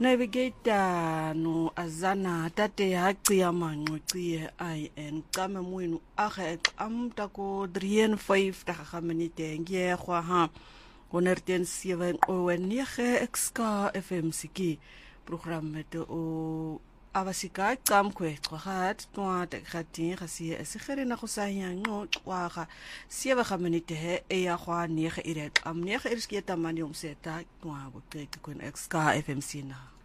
Navigator no azana tate haqi amanqoqiye IN qame mwinu akhe amta ko 3 ta ga minute nge khwa ha 107 9 XK FM siki program met o avasika qam kwe xwahat twa ta khatin khasi esigere na go saya ngo xwaga 7 minute he e ya khwa 9 ire am 9 irskieta mani umseta twa go qeqi kun XK FM sina